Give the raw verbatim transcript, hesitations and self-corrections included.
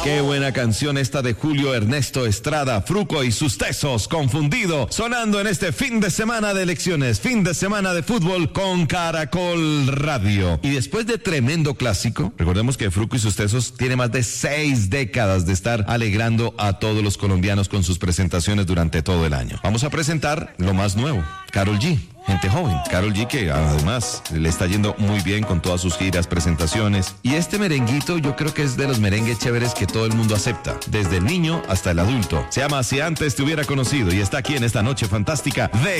Qué buena canción esta de Julio Ernesto Estrada, Fruco y sus tesos, Confundido, sonando en este fin de semana de elecciones, fin de semana de fútbol con Caracol Radio. Y después de tremendo clásico, recordemos que Fruco y sus tesos tiene más de seis décadas de estar alegrando a todos los colombianos con sus presentaciones durante todo el año. Vamos a presentar lo más nuevo, Karol G. Gente joven, Karol G, que además le está yendo muy bien con todas sus giras, presentaciones. Y este merenguito yo creo que es de los merengues chéveres que todo el mundo acepta, desde el niño hasta el adulto. Se llama Si Antes Te Hubiera Conocido y está aquí en esta noche fantástica de